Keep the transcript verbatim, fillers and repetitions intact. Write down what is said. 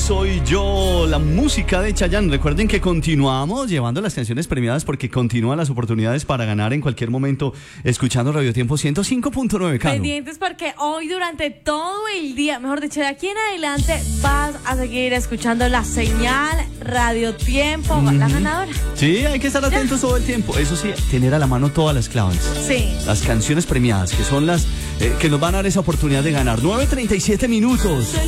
Soy Yo, la música de Chayanne. Recuerden que continuamos llevando las canciones premiadas porque continúan las oportunidades para ganar en cualquier momento escuchando Radio Tiempo ciento cinco punto nueve, Caro. Pendientes porque hoy durante todo el día, mejor dicho, de aquí en adelante vas a seguir escuchando la señal Radio Tiempo, mm-hmm. la ganadora. Sí, hay que estar atentos todo el tiempo. Eso sí, tener a la mano todas las claves. Sí. Las canciones premiadas, que son las eh, que nos van a dar esa oportunidad de ganar. nueve treinta y siete minutos.